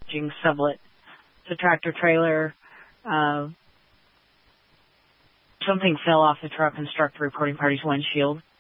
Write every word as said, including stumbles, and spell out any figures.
Jing Sublet. It's a tractor trailer. Uh, something fell off the truck and struck the reporting party's windshield.